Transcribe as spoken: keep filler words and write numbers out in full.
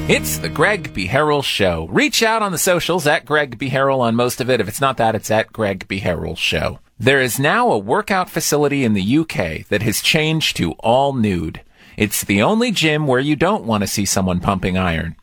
It's the Greg B. Harrell Show. Reach out on the socials at Greg B. Harrell on most of it. If it's not that, it's at Greg B. Harrell Show. There is now a workout facility in the U K that has changed to all nude. It's the only gym where you don't want to see someone pumping iron.